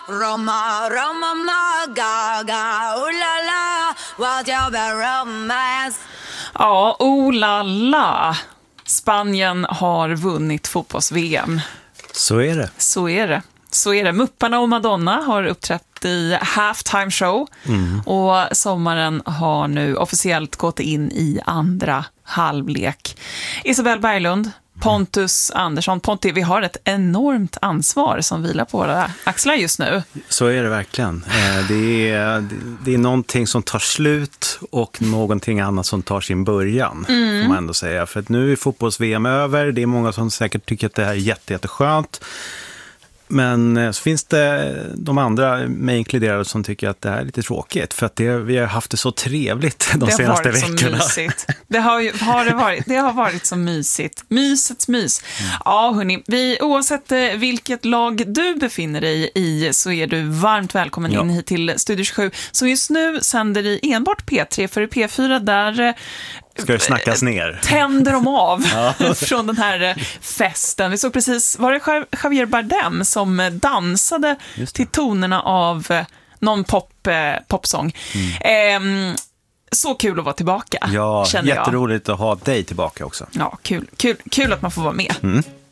Roma, Roma, ma, gaga, oh la la, what your romance. Ja, oh la la. Spanien har vunnit fotbolls-VM. Så är det. Så är det. Så är det. Mupparna och Madonna har uppträtt i halftime show. Och sommaren har nu officiellt gått in i andra halvlek. Isabel Berglund, Pontus Andersson. Ponti, vi har ett enormt ansvar som vilar på våra axlar just nu. Så är det verkligen. Det är någonting som tar slut och någonting annat som tar sin början, får man ändå säga. För att nu är fotbolls-VM över. Det är många som säkert tycker att det här är jätteskönt. Men så finns det de andra, mig inkluderade, som tycker att det här är lite tråkigt. För att vi har haft det så trevligt de senaste veckorna. Det har varit så mysigt. Mysets mys. Ja, hörni, oavsett vilket lag du befinner dig i så är du varmt välkommen in hit till Studio 27. Så just nu sänder i enbart P3, för i P4 där ska det snackas ner. Tänder de av från den här festen. Vi såg precis, var det Javier Bardem som dansade till tonerna av någon popsång. Så kul att vara tillbaka. Ja, jätteroligt att ha dig tillbaka också. Ja, kul att man får vara med.